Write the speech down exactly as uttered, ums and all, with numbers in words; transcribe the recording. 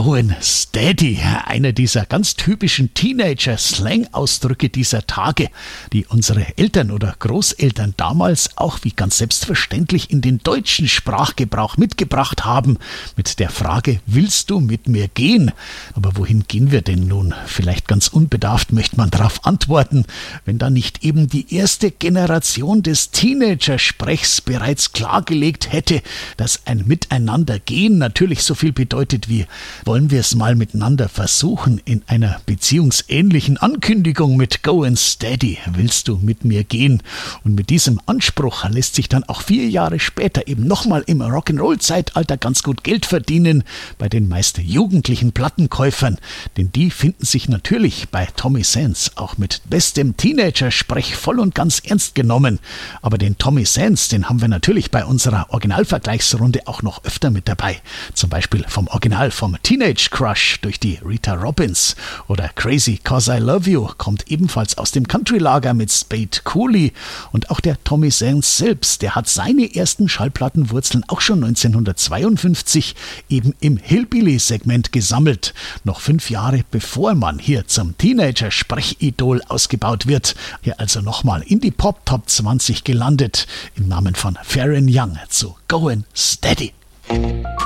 Going Steady, einer dieser ganz typischen Teenager-Slang-Ausdrücke dieser Tage, die unsere Eltern oder Großeltern damals auch wie ganz selbstverständlich in den deutschen Sprachgebrauch mitgebracht haben, mit der Frage, willst du mit mir gehen? Aber wohin gehen wir denn nun? Vielleicht ganz unbedarft möchte man darauf antworten, wenn da nicht eben die erste Generation des Teenager-Sprechs bereits klargelegt hätte, dass ein Miteinandergehen natürlich so viel bedeutet wie wollen wir es mal miteinander versuchen in einer beziehungsähnlichen Ankündigung mit Going Steady, willst du mit mir gehen? Und mit diesem Anspruch lässt sich dann auch vier Jahre später eben nochmal im Rock'n'Roll-Zeitalter ganz gut Geld verdienen bei den meist jugendlichen Plattenkäufern, denn die finden sich natürlich bei Tommy Sands auch mit bestem Teenager-Sprech voll und ganz ernst genommen. Aber den Tommy Sands, den haben wir natürlich bei unserer Originalvergleichsrunde auch noch öfter mit dabei. Zum Beispiel vom Original vom Teenage Crush durch die Rita Robbins oder Crazy 'Cause I Love You kommt ebenfalls aus dem Country-Lager mit Spade Cooley und auch der Tommy Sands selbst, der hat seine ersten Schallplattenwurzeln auch schon neunzehnhundertzweiundfünfzig eben im Hillbilly-Segment gesammelt, noch fünf Jahre bevor man hier zum Teenager-Sprechidol ausgebaut wird. Hier also nochmal in die Pop-Top zwanzig gelandet, im Namen von Faron Young zu Going Steady.